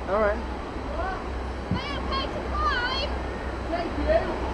All right. Am I okay to climb? Thank you.